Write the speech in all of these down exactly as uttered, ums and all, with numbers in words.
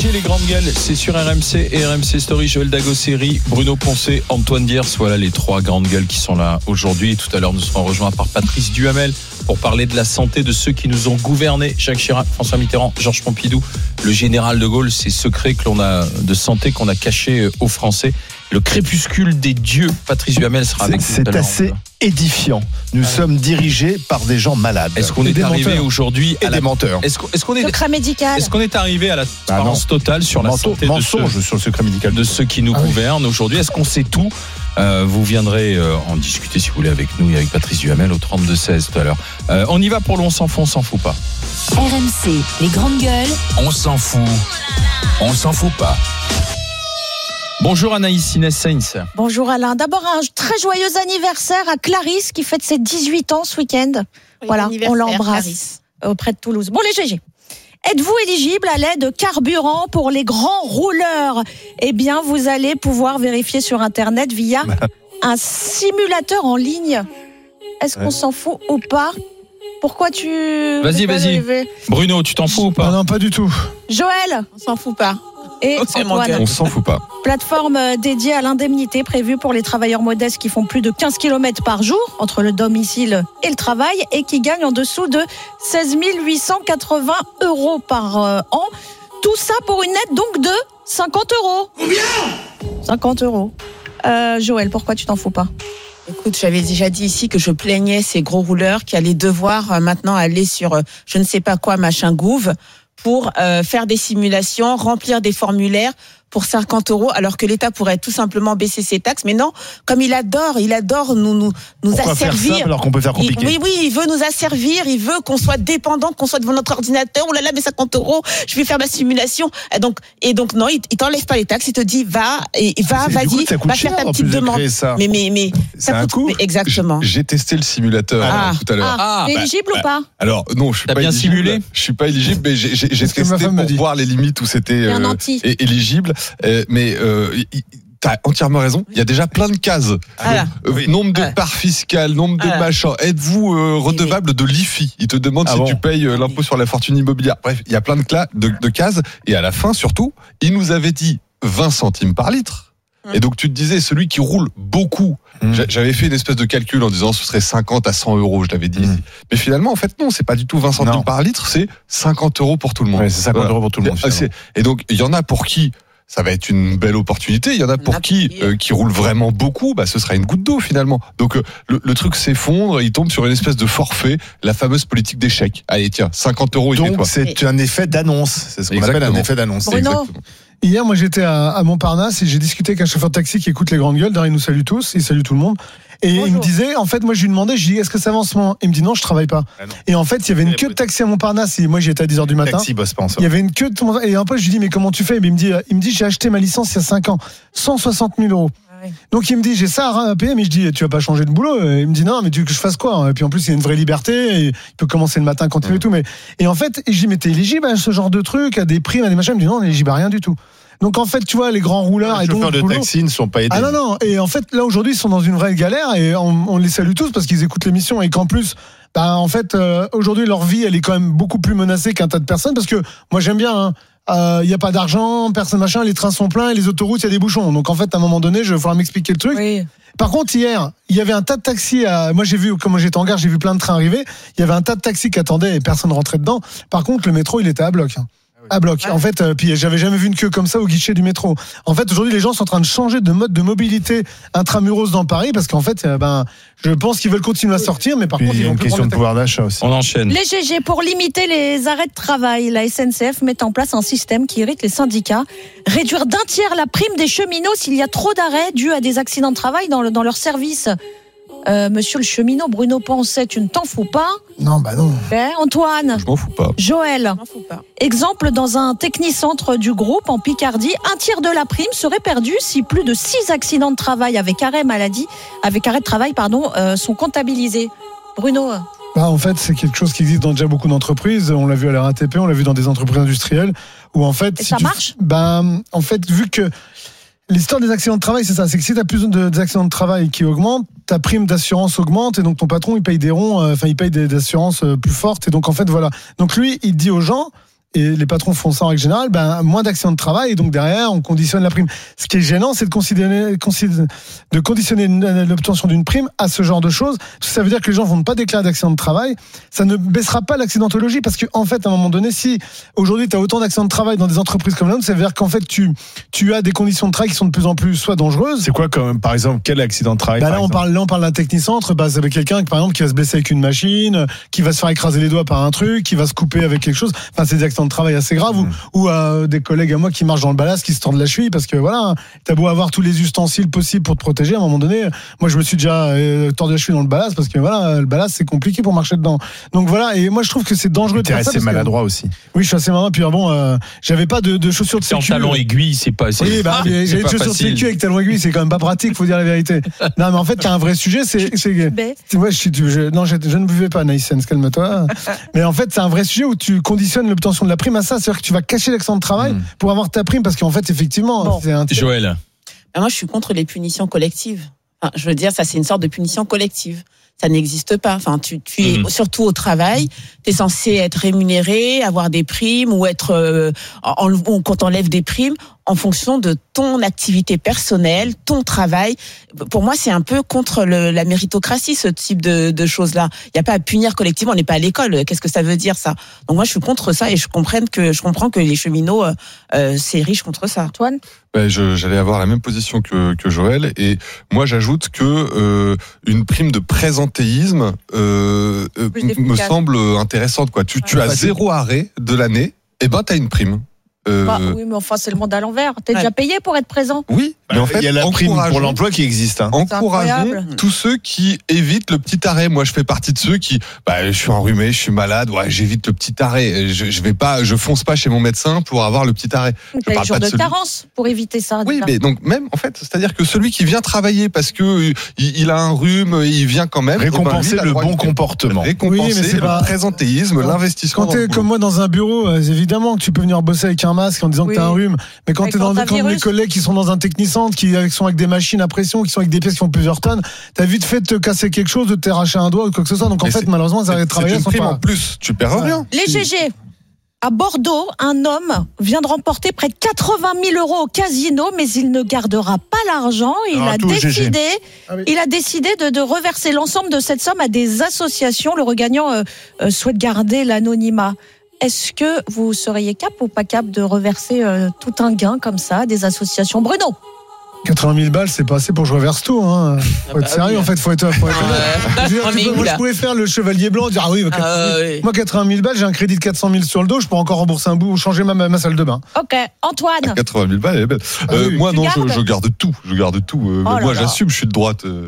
G G, les grandes gueules, c'est sur R M C et R M C Story. Joël Dagosseri, Bruno Poncet, Antoine Diers, voilà les trois grandes gueules qui sont là aujourd'hui. Tout à l'heure, nous serons rejoints par Patrice Duhamel pour parler de la santé de ceux qui nous ont gouvernés. Jacques Chirac, François Mitterrand, Georges Pompidou, le général de Gaulle, ces secrets que l'on a de santé qu'on a cachés aux Français. Le crépuscule des dieux, Patrice Duhamel sera avec nous. C'est assez édifiant. Nous ah. sommes dirigés par des gens malades. Est-ce qu'on est arrivé menteurs. aujourd'hui à et la... des menteurs. Est-ce qu'on, est-ce qu'on est... secret médical. Est-ce qu'on est arrivé à la transparence ah totale sur Menton, la santé mensonge de ceux, sur le secret médical de ceux qui nous ah gouvernent oui. aujourd'hui? Est-ce qu'on sait tout? Euh, vous viendrez euh, en discuter si vous voulez avec nous et avec Patrice Duhamel au trente-deux seize tout à l'heure. Euh, on y va pour le on s'en fout, on s'en fout pas. R M C, les grandes gueules. On s'en fout, on s'en fout pas. Bonjour Anaïs Inès Sainz. Bonjour Alain. D'abord un très joyeux anniversaire à Clarisse qui fête ses dix-huit ans ce week-end. Oui, voilà, on l'embrasse Clarisse. Auprès de Toulouse. Bon les G G. Êtes-vous éligible à l'aide carburant pour les grands rouleurs? Eh bien, vous allez pouvoir vérifier sur Internet via un simulateur en ligne. Est-ce qu'on ouais. s'en fout ou pas? Pourquoi tu... Vas-y, vas-y. Lever Bruno, tu t'en fous ou pas? Non, non, pas du tout. Joël? On s'en fout pas. Et Antoine, on s'en fout pas. Plateforme dédiée à l'indemnité prévue pour les travailleurs modestes qui font plus de quinze kilomètres par jour entre le domicile et le travail et qui gagnent en dessous de seize mille huit cent quatre-vingts euros par euh, an. Tout ça pour une aide donc de cinquante euros. Combien? cinquante euros. Euh, Joël, pourquoi tu t'en fous pas? Écoute, j'avais déjà dit ici que je plaignais ces gros rouleurs qui allaient devoir maintenant aller sur euh, je ne sais pas quoi, machin Gouv, pour euh, faire des simulations, remplir des formulaires pour cinquante euros, alors que l'État pourrait tout simplement baisser ses taxes. Mais non, comme il adore, il adore nous nous nous Pourquoi asservir. Faire simple alors qu'on peut faire compliqué. Il, oui, oui, il veut nous asservir, il veut qu'on soit dépendant, qu'on soit devant notre ordinateur. Oh là là, mais cinquante euros, je vais faire ma simulation. Et donc, et donc non, il, il t'enlève pas les taxes, il te dit va et va, c'est, vas-y, coup, va faire ta petite demande. Mais mais mais c'est ça un coûte, coût. Mais exactement. J'ai testé le simulateur ah, tout à l'heure. Ah, t'es ah, éligible bah, ou pas? Alors non, je suis T'as pas bien éligible. Simulé je suis pas éligible, mais j'ai, j'ai, j'ai testé pour voir les limites où c'était euh, éligible. Euh, mais euh, t'as entièrement raison. Il y a déjà plein de cases. Voilà. Euh, oui. Nombre de voilà. parts fiscales, nombre de voilà. machins. Êtes-vous euh, redevable de l'I F I? Il te demande ah si bon. tu payes euh, l'impôt sur la fortune immobilière. Bref, il y a plein de, cla- de, de cases. Et à la fin, surtout, il nous avait dit vingt centimes par litre. Mmh. Et donc tu te disais, celui qui roule beaucoup, mmh. j'avais fait une espèce de calcul en disant ce serait cinquante à cent euros, je l'avais dit. Mmh. Mais finalement, en fait, non, c'est pas du tout vingt centimes non. par litre, c'est cinquante euros pour tout le monde. Ouais, c'est cinquante voilà. euros pour tout le monde. C'est, et donc, il y en a pour qui ça va être une belle opportunité. Il y en a pour qui euh, qui roulent vraiment beaucoup, bah ce sera une goutte d'eau finalement. Donc euh, le, le truc s'effondre, il tombe sur une espèce de forfait, la fameuse politique d'échec. Allez tiens, cinquante euros. Donc c'est un effet d'annonce, c'est ce qu'on Exactement. appelle un effet d'annonce. Bruno. Hier, moi, j'étais à, à Montparnasse et j'ai discuté avec un chauffeur de taxi qui écoute les grandes gueules. D'ailleurs, il nous salue tous, il salue tout le monde. Et Bonjour. Il me disait, en fait, moi, je lui demandais, je lui dis, est-ce que ça va en ce moment? Il me dit, non, je travaille pas. Ah et en fait, il y avait une queue de taxi à Montparnasse et moi, j'y étais à dix heures du matin. Taxi bosse pas en Il y avait une queue de... Et après, je lui dis, mais comment tu fais? Et il me dit, il me dit, j'ai acheté ma licence il y a cinq ans. cent soixante mille euros. Donc il me dit j'ai ça à payer, mais je dis tu vas pas changer de boulot. Et il me dit non mais tu veux que je fasse quoi? Et puis en plus il y a une vraie liberté, et il peut commencer le matin quand il veut et tout. Mais et en fait je dis mais t'es éligible à ce genre de truc, à des primes, à des machins? Il me dit non on est éligible à rien du tout. Donc en fait tu vois les grands rouleurs les et donc chauffeurs de boulot, taxi ne sont pas aidés. Ah non non et en fait là aujourd'hui ils sont dans une vraie galère et on, on les salue tous parce qu'ils écoutent l'émission et qu'en plus bah en fait euh, aujourd'hui leur vie elle est quand même beaucoup plus menacée qu'un tas de personnes parce que moi j'aime bien hein, il euh, n'y a pas d'argent, personne machin, les trains sont pleins et les autoroutes, il y a des bouchons. Donc en fait, à un moment donné, je vais falloir m'expliquer le truc. Oui. Par contre, hier, il y avait un tas de taxis. À... Moi, j'ai vu, comme j'étais en gare, j'ai vu plein de trains arriver. Il y avait un tas de taxis qui attendaient et personne rentrait dedans. Par contre, le métro, il était à bloc. À bloc. En fait, euh, puis j'avais jamais vu une queue comme ça au guichet du métro. En fait, aujourd'hui, les gens sont en train de changer de mode de mobilité intramuros dans Paris parce qu'en fait, euh, ben, je pense qu'ils veulent continuer à sortir, mais par puis, contre, ils vont une plus question de pouvoir d'achat aussi. On enchaîne. Les G G, pour limiter les arrêts de travail, la S N C F met en place un système qui irrite les syndicats. Réduire d'un tiers la prime des cheminots s'il y a trop d'arrêts dus à des accidents de travail dans, le, dans leur service. Euh, monsieur le cheminot, Bruno Poncet, tu ne t'en fous pas? Non, bah non. Okay. Antoine? Je m'en fous pas. Joël? Je m'en fous pas. Exemple, dans un technicentre du groupe en Picardie, un tiers de la prime serait perdu si plus de six accidents de travail avec arrêt maladie, avec arrêt de travail, pardon, euh, sont comptabilisés. Bruno? Bah, en fait, c'est quelque chose qui existe dans déjà beaucoup d'entreprises. On l'a vu à la R A T P, on l'a vu dans des entreprises industrielles où en fait, Et si ça tu... marche? Bah, en fait, vu que l'histoire des accidents de travail, c'est ça. C'est que si tu as plus de, d'accidents de travail qui augmentent, ta prime d'assurance augmente et donc ton patron, il paye des ronds, enfin, euh, il paye des, des assurances euh, plus fortes. Et donc, en fait, voilà. Donc, lui, il dit aux gens, et les patrons font ça en règle générale, ben, moins d'accidents de travail, et donc derrière, on conditionne la prime. Ce qui est gênant, c'est de considérer, de conditionner l'obtention d'une prime à ce genre de choses. Ça veut dire que les gens vont pas déclarer d'accident de travail. Ça ne baissera pas l'accidentologie, parce qu'en en fait, à un moment donné, si aujourd'hui tu as autant d'accidents de travail dans des entreprises comme la nôtre, ça veut dire qu'en fait, tu, tu as des conditions de travail qui sont de plus en plus soit dangereuses. C'est quoi, quand même, par exemple, quel accident de travail? Bah là, on parle, là, on parle d'un technicentre, bah, c'est avec quelqu'un, par exemple, qui va se blesser avec une machine, qui va se faire écraser les doigts par un truc, qui va se couper avec quelque chose. Enfin, c'est des accidents de travail assez graves, mmh. ou, ou euh, des collègues à moi qui marchent dans le ballast, qui se tordent la cheville, parce que voilà, t'as beau avoir tous les ustensiles possibles pour te protéger, à un moment donné, moi, je me suis déjà euh, tordu la cheville dans le ballast, parce que voilà, le ballast, c'est compliqué pour marcher dedans. Donc voilà, et moi, je trouve que c'est dangereux de faire ça. T'es assez maladroit que, aussi. Oui, je suis assez maladroit, puis bon, euh, j'avais pas de, de chaussures de sécu. En talon aiguille, c'est pas assez. Oui, bah, j'avais des chaussures de sécu avec talon aiguille, c'est quand même pas pratique, faut dire la vérité. Non, mais en fait, il y a un vrai sujet, c'est, c'est, ouais, je suis, je, non, je, je ne buvais pas, Naïsens, calme-toi. Mais en fait, c'est un vrai sujet où tu conditionnes l'obtention de la prime à ça, c'est-à-dire que tu vas cacher l'accident de travail mmh. pour avoir ta prime, parce qu'en fait, effectivement, bon. c'est un. Joël. Moi, je suis contre les punitions collectives. Enfin, je veux dire, ça, c'est une sorte de punition collective. Ça n'existe pas. Enfin, tu, tu es mmh. surtout au travail. T'es censé être rémunéré, avoir des primes ou être euh, en, en, quand on enlève des primes en fonction de ton activité personnelle, ton travail. Pour moi, c'est un peu contre le, la méritocratie, ce type de, de choses-là. Il n'y a pas à punir collectivement. On n'est pas à l'école. Qu'est-ce que ça veut dire, ça? Donc moi, je suis contre ça et je comprends que je comprends que les cheminots, euh, c'est riche contre ça. Antoine? Ben, je, j'allais avoir la même position que, que Joël, et moi j'ajoute que euh, une prime de présentéisme euh, euh, me semble intéressante. Quoi. Tu, ouais, tu as zéro arrêt de l'année, et ben t'as une prime. Euh... Bah, oui, mais enfin, c'est le monde à l'envers. T'es ouais. déjà payé pour être présent. Oui, mais en fait, il y a la prime pour l'emploi qui existe. Hein. Encourageons tous ceux qui évitent le petit arrêt. Moi, je fais partie de ceux qui, bah, je suis enrhumé, je suis malade, ouais, j'évite le petit arrêt. Je, je vais pas, je fonce pas chez mon médecin pour avoir le petit arrêt. T'as les jours de, de carence pour éviter ça. Oui, mais donc même, en fait, c'est-à-dire que celui qui vient travailler parce que il, il a un rhume, il vient quand même. Récompenser ben, lui, le bon comportement. Récompenser oui, le pas... présentéisme, non. L'investissement. Quand t'es comme moi dans un bureau, évidemment que tu peux venir bosser avec un masque en disant oui. que t'as un rhume. Mais quand t'es dans quand mes collègues qui sont dans un technicentre, qui sont avec des machines à pression, qui sont avec des pièces qui font plusieurs tonnes, t'as vite fait de te casser quelque chose, de t'arracher un doigt ou quoi que ce soit. Donc en fait, malheureusement, ça arrive de travailler. C'est une prime en plus, tu perds rien. Les G G. À Bordeaux, un homme vient de remporter près de quatre-vingt mille euros au casino, mais il ne gardera pas l'argent. Il a décidé, ah oui. il a décidé de, de reverser l'ensemble de cette somme à des associations. Le regagnant euh, euh, souhaite garder l'anonymat. Est-ce que vous seriez cap ou pas cap de reverser euh, tout un gain comme ça à des associations? Bruno? quatre-vingt mille balles, c'est pas assez pour que je reverse tout. Hein. Faut être sérieux, en fait, faut être. Faut être ah, dire, tu peux, moi, je pouvais faire le chevalier blanc, dire ah oui, ah, oui. moi quatre-vingt mille balles, j'ai un crédit de quatre cent mille sur le dos, je peux encore rembourser un bout ou changer ma, ma salle de bain. Ok, Antoine. quatre-vingt mille balles, elle est belle. Ah, euh, oui. Moi, tu non, je, je garde tout. Je garde tout. Euh, oh moi, j'assume, je suis de droite. Euh...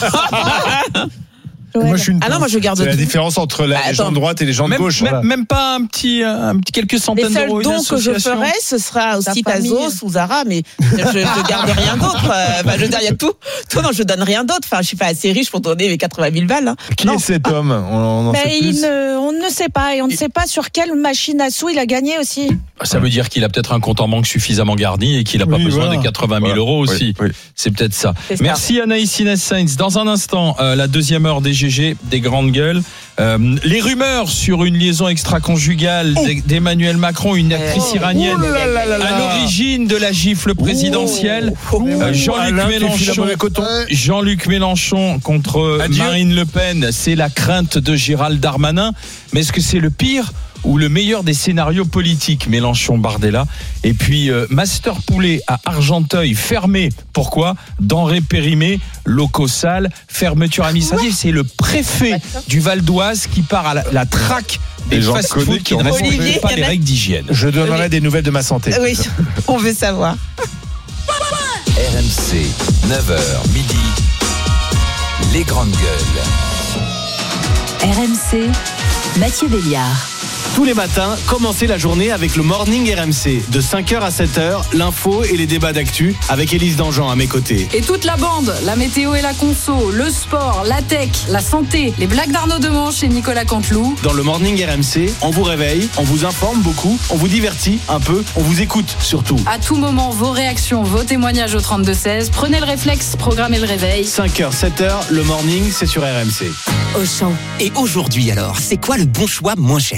Moi, je suis une ah non, moi je garde. C'est la différence entre la, bah, les gens de droite et les gens de même, gauche. Même, voilà. même pas un petit, un petit quelques centaines d'euros. Les seuls dons que je ferais, ce sera aussi Tazos ou Zara, mais je ne garde rien d'autre. Enfin, je veux dire, il y a tout. Toi, non, je donne rien d'autre. Enfin, je suis pas assez riche pour donner mes quatre-vingt mille balles. Hein. Qui non. est cet homme? On, on en mais sait plus. Il ne, on ne sait pas, et on ne sait pas sur quelle machine à sous il a gagné aussi. Ça veut dire qu'il a peut-être un compte en banque suffisamment garni et qu'il n'a pas oui, besoin voilà. des quatre-vingt mille voilà. euros aussi. Oui, oui. C'est peut-être ça. C'est Merci ça. Anaïs Inès-Sainz. Dans un instant, euh, la deuxième heure des G G, des grandes gueules. Euh, les rumeurs sur une liaison extra-conjugale oh. d'Emmanuel Macron, une actrice oh. iranienne oh là là là là. à l'origine de la gifle présidentielle. Oh. Euh, Jean-Luc Alain Mélenchon, Jean-Luc Mélenchon contre Adieu. Marine Le Pen, c'est la crainte de Gérald Darmanin. Mais est-ce que c'est le pire ou le meilleur des scénarios politiques? Mélenchon, Bardella. Et puis euh, Master Poulet à Argenteuil fermé. Pourquoi? Denrées périmées, locaux sales, fermeture administrative. C'est le préfet du Val d'Oise qui part à la, la traque des fast-food qui ne respectent pas les règles d'hygiène. Je donnerai oui. des nouvelles de ma santé. Oui, on veut savoir. R M C, neuf heures midi, les grandes gueules. R M C, Mathieu Béliard. Tous les matins, commencez la journée avec le Morning R M C. De cinq heures à sept heures, l'info et les débats d'actu avec Élise Dangean à mes côtés. Et toute la bande, la météo et la conso, le sport, la tech, la santé, les blagues d'Arnaud Demanche et Nicolas Canteloup. Dans le Morning R M C, on vous réveille, on vous informe beaucoup, on vous divertit un peu, on vous écoute surtout. À tout moment, vos réactions, vos témoignages au trente-deux seize. Prenez le réflexe, programmez le réveil. cinq heures, sept heures, le Morning, c'est sur R M C. Auchan. Et aujourd'hui alors, c'est quoi le bon choix moins cher? Eh bien,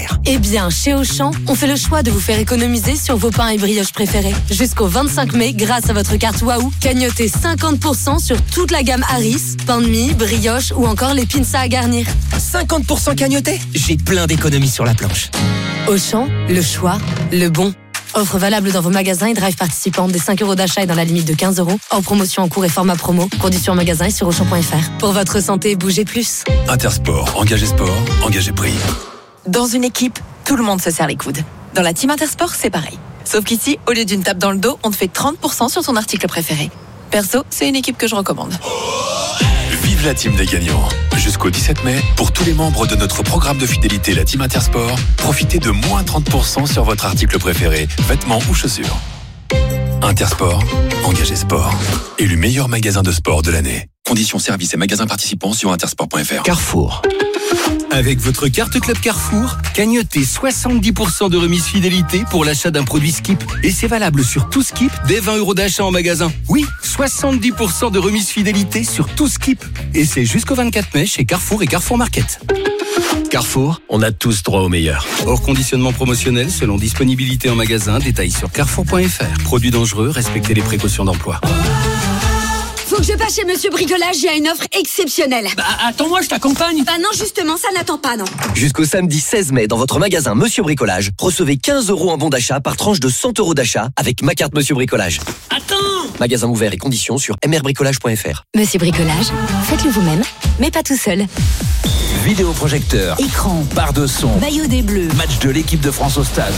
bien, chez Auchan, on fait le choix de vous faire économiser sur vos pains et brioches préférés. Jusqu'au vingt-cinq mai, grâce à votre carte Waouh, cagnotez cinquante pour cent sur toute la gamme Harris, pain de mie, brioche ou encore les pinces à garnir. cinquante pour cent cagnoté? J'ai plein d'économies sur la planche. Auchan, le choix, le bon. Offre valable dans vos magasins et drive participants des cinq euros d'achat et dans la limite de quinze euros. Hors promotion en cours et format promo. Conditions en magasin et sur auchan point f r. Pour votre santé, bougez plus. Intersport, engagez sport, engagez prix. Dans une équipe, tout le monde se serre les coudes. Dans la team Intersport, c'est pareil. Sauf qu'ici, au lieu d'une tape dans le dos, on te fait trente pour cent sur ton article préféré. Perso, c'est une équipe que je recommande. Vive la team des gagnants. Jusqu'au dix-sept mai, pour tous les membres de notre programme de fidélité, la team Intersport, profitez de moins trente pour cent sur votre article préféré, vêtements ou chaussures. Intersport, engagez sport. Élu meilleur magasin de sport de l'année. Conditions services et magasins participants sur intersport point f r. Carrefour. Avec votre carte Club Carrefour, cagnotez soixante-dix pour cent de remise fidélité pour l'achat d'un produit Skip. Et c'est valable sur tout Skip dès vingt euros d'achat en magasin. Oui, soixante-dix pour cent de remise fidélité sur tout Skip. Et c'est jusqu'au vingt-quatre mai chez Carrefour et Carrefour Market. Carrefour, on a tous droit au meilleur. Hors conditionnement promotionnel selon disponibilité en magasin, détails sur carrefour point f r. Produits dangereux, respectez les précautions d'emploi. Faut que je passe chez Monsieur Bricolage, il y a une offre exceptionnelle. Bah attends-moi, je t'accompagne. Bah non, justement, ça n'attend pas, non. Jusqu'au samedi seize mai, dans votre magasin Monsieur Bricolage, recevez quinze euros en bon d'achat par tranche de cent euros d'achat avec ma carte Monsieur Bricolage. Attends. Magasin ouvert et conditions sur m r bricolage point f r. Monsieur Bricolage, faites-le vous-même, mais pas tout seul. Vidéoprojecteur, Écran, barre de son, maillot des Bleus, match de l'équipe de France au stade.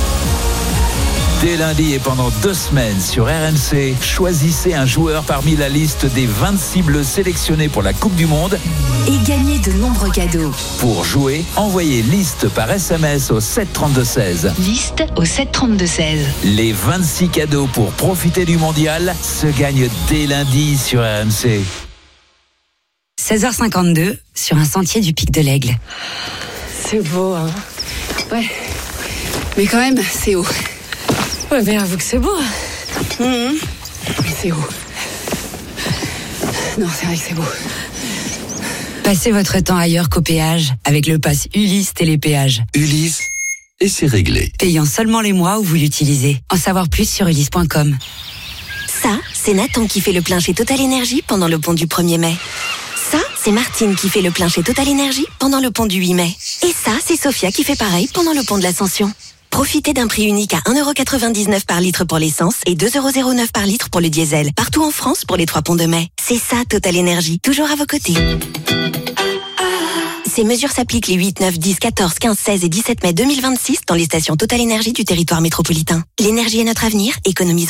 Dès lundi et pendant deux semaines sur R M C, choisissez un joueur parmi la liste des vingt-six bleus sélectionnés pour la Coupe du Monde et gagnez de nombreux cadeaux. Pour jouer, envoyez liste par S M S au sept trente-deux seize. Liste au sept trente-deux seize. Les vingt-six cadeaux pour profiter du mondial se gagnent dès lundi sur R M C. seize heures cinquante-deux, sur un sentier du Pic de l'Aigle. C'est beau, hein. Ouais. Mais quand même, c'est haut. Ouais, mais avoue que c'est beau. Mmh. Mais c'est haut. Non, c'est vrai que c'est beau. Passez votre temps ailleurs qu'au péage avec le pass Ulysse Télépéage. Ulysse, et c'est réglé. Payant seulement les mois où vous l'utilisez. En savoir plus sur ulysse point com. Ça, c'est Nathan qui fait le plein chez Total Énergie pendant le pont du premier mai. Ça, c'est Martine qui fait le plein chez Total Énergie pendant le pont du huit mai. Et ça, c'est Sophia qui fait pareil pendant le pont de l'Ascension. Profitez d'un prix unique à un euro quatre-vingt-dix-neuf par litre pour l'essence et deux euros zéro neuf par litre pour le diesel. Partout en France pour les trois ponts de mai. C'est ça, Total Énergie. Toujours à vos côtés. Ces mesures s'appliquent les huit, neuf, dix, quatorze, quinze, seize et dix-sept mai deux mille vingt-six dans les stations Total Énergie du territoire métropolitain. L'énergie est notre avenir, économisons.